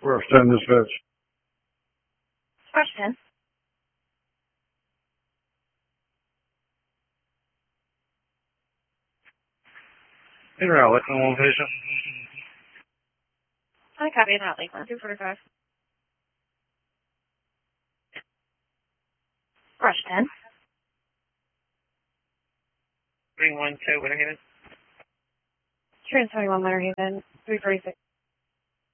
We're 10 dispatch. Question. Hey, Ralph, Lakeland one patient. I copy that, Lakeland 245. Question. 312, what are you? Trans 21 Winter Haven, 346.